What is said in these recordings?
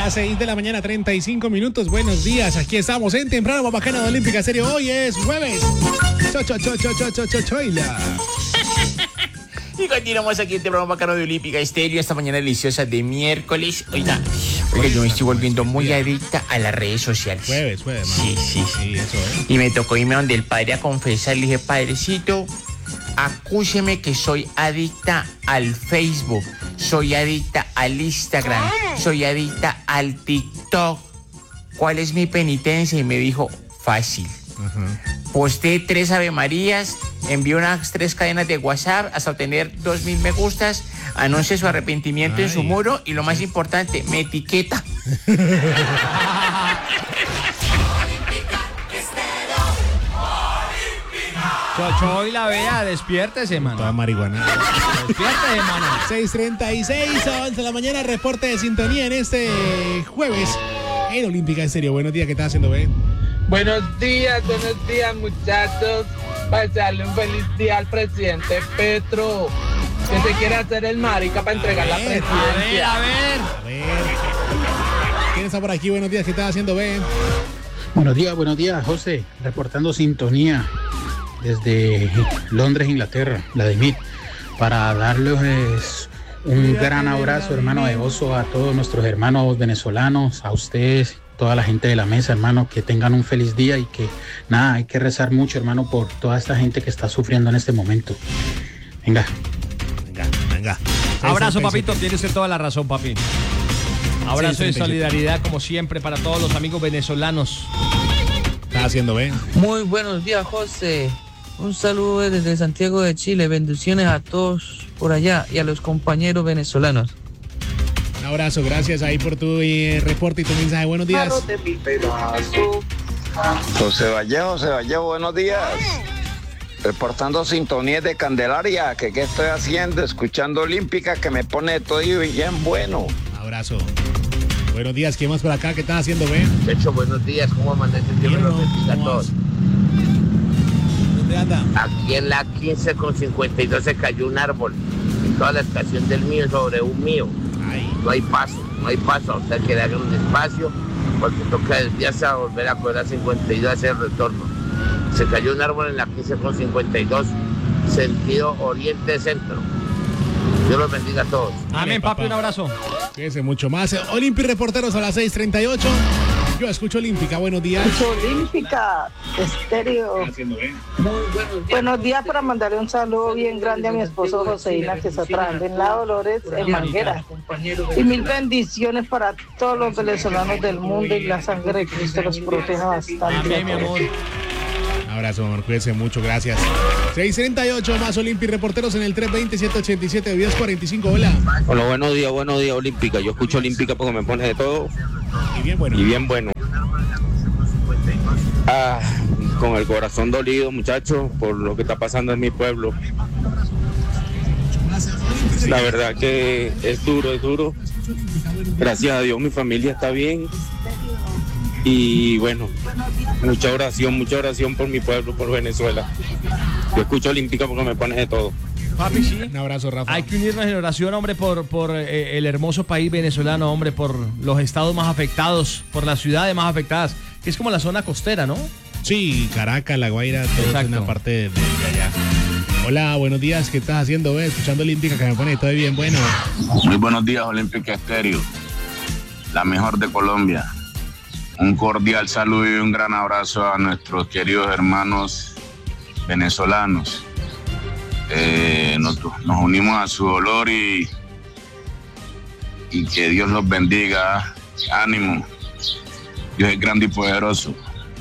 Las 6 de la mañana, 35 minutos. Buenos días, aquí estamos en Temprano Bacana de Olímpica Estéreo. Hoy es jueves. Choila. Y continuamos aquí en Temprano Bacano de Olímpica Estéreo. Esta mañana deliciosa de miércoles. Oiga, yo me estoy volviendo muy adicta a las redes sociales. Jueves, ¿no? Sí, eso es. Y me tocó irme donde el padre a confesar. Le dije, padrecito, acúseme que soy adicta al Facebook, soy adicta al Instagram, soy adicta al TikTok. ¿Cuál es mi penitencia? Y me dijo, fácil. Posté 3 avemarías, envié unas 3 cadenas de WhatsApp hasta obtener 2,000 me gustas, anuncie su arrepentimiento en su muro y lo más importante, me etiqueta. Chocho y la vea, despiértese, mano. Toda marihuana. Despiértese, mano. 6:36, 11 de la mañana, reporte de sintonía en este jueves en Olímpica Estéreo. Buenos días, ¿qué estás haciendo, Ben? Buenos días, muchachos. Para desearle un feliz día al presidente Petro, que se quiere hacer el marica para entregar la presidencia. A ver. ¿Quién está por aquí? Buenos días, ¿qué estás haciendo, Ben? Buenos días, José, reportando sintonía desde Londres, Inglaterra, la de MIT, para darles un gran abrazo, hermano, de gozo a todos nuestros hermanos venezolanos, a ustedes, toda la gente de la mesa, hermano, que tengan un feliz día y que, nada, hay que rezar mucho, hermano, por toda esta gente que está sufriendo en este momento. Venga. Abrazo, papito, tiene usted toda la razón, papi. Abrazo de solidaridad, como siempre, para todos los amigos venezolanos. ¿Qué estás haciendo, Ben? Muy buenos días, José. Un saludo desde Santiago de Chile. Bendiciones a todos por allá y a los compañeros venezolanos. Un abrazo, gracias ahí por tu reporte y tu mensaje. Buenos días. José Vallejo, buenos días. Reportando sintonías de Candelaria, que qué estoy haciendo, escuchando Olímpica, que me pone todo bien bueno. Un abrazo. Buenos días, ¿quién más por acá? ¿Qué estás haciendo, Ben? De hecho, buenos días, ¿cómo amanecen? Dios los bendiga a todos. ¿Dónde anda? Aquí en la 15 con 52 se cayó un árbol. Y toda la estación del mío sobre un mío. No hay paso, o sea que le hagan un espacio, porque toca desviarse a volver a coger a 52 a hacer retorno. Se cayó un árbol en la 15 con 52, sentido oriente-centro. Dios los bendiga a todos. Amén, papi, un abrazo. Fíjense mucho más. Olímpica Reporteros a las 6:38. Yo escucho Olímpica, buenos días. Olímpica Estéreo. Buenos días, para mandarle un saludo bien grande a mi esposo Joseína, que está trabajando en La Dolores, en Manguera. Y mil bendiciones para todos los venezolanos del mundo, y la sangre de Cristo los proteja bastante. Amén, mi amor. Un abrazo, amor, cuídense mucho, gracias. 6:38 más Olímpica Reporteros en el 320-787-1045. Hola. Hola, buenos días, Olímpica. Yo escucho Olímpica porque me pone de todo. Y bien bueno. Con el corazón dolido, muchachos, por lo que está pasando en mi pueblo. La verdad que es duro. Gracias a Dios mi familia está bien. Y bueno, mucha oración por mi pueblo, por Venezuela. Yo escucho Olímpica porque me pone de todo. Papi, sí. Un abrazo, Rafa. Hay que unirnos en oración, hombre, por el hermoso país venezolano, hombre, por los estados más afectados, por las ciudades más afectadas, que es como la zona costera, ¿no? Sí, Caracas, La Guaira, todo es una parte de allá. Hola, buenos días, ¿qué estás haciendo? Escuchando Olímpica, que me pone todo bien bueno. Muy buenos días, Olímpica Estéreo, la mejor de Colombia. Un cordial saludo y un gran abrazo a nuestros queridos hermanos venezolanos. Nos unimos a su dolor y que Dios los bendiga. Ánimo. Dios es grande y poderoso.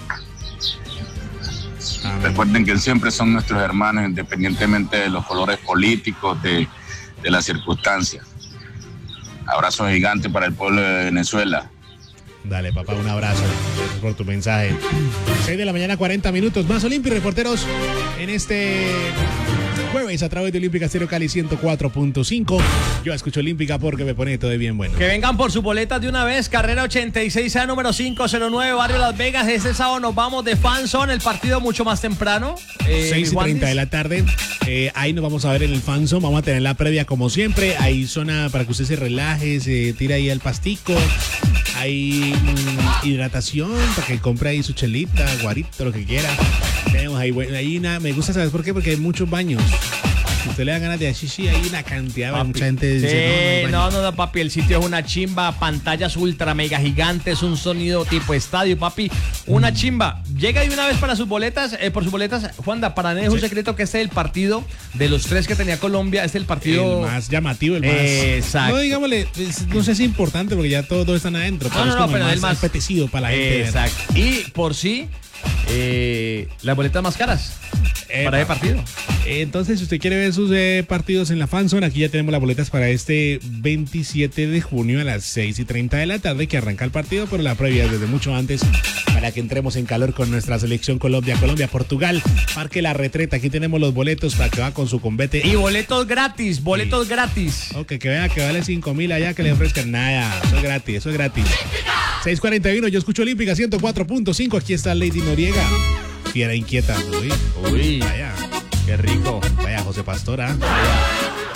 Recuerden que siempre son nuestros hermanos, independientemente de los colores políticos, de las circunstancias. Abrazo gigante para el pueblo de Venezuela. Dale, papá, un abrazo. Gracias por tu mensaje. 6 de la mañana, 40 minutos. Más Olímpica Reporteros en este jueves a través de Olímpica Estéreo Cali 104.5. Yo escucho Olímpica porque me pone todo de bien bueno. Que vengan por sus boletas de una vez. Carrera 86A, número 509, Barrio Las Vegas. Este sábado nos vamos de Fanzone, el partido mucho más temprano. 6:30 de la tarde. Ahí nos vamos a ver en el Fanzone. Vamos a tener la previa como siempre. Hay zona para que usted se relaje, se tire ahí al pastico. hay hidratación para que compre ahí su chelita, guarito, lo que quiera. Tenemos ahí me gusta, ¿sabes por qué? Porque hay muchos baños. Si usted le da ganas de así, hay una cantidad, papi. Mucha gente dice, no, papi, el sitio es una chimba, pantallas ultra mega gigantes, un sonido tipo estadio, papi, una chimba. Llega de una vez para sus boletas, Juanda, para nadie es un secreto que este es el partido de los 3 que tenía Colombia, este es el partido... El más llamativo, el más... Exacto. No, digámosle, no sé si es importante porque ya todos están adentro, pero es como pero el más apetecido para la gente. Exacto. Y por sí, las boletas más caras. Para ese partido. Entonces, si usted quiere ver sus partidos en la Fanzone, aquí ya tenemos las boletas para este 27 de junio a las 6:30 de la tarde, que arranca el partido, pero la previa desde mucho antes, para que entremos en calor con nuestra selección Colombia, Portugal, Parque La Retreta. Aquí tenemos los boletos para que va con su convete. Y boletos gratis, gratis. Ok, que vea que vale 5,000 allá, que le ofrezcan nada. Eso es gratis. 6:41, yo escucho Olímpica 104.5. Aquí está Lady Noriega. Fiera inquieta. Uy, vaya, qué rico. Vaya, José Pastora. Vaya.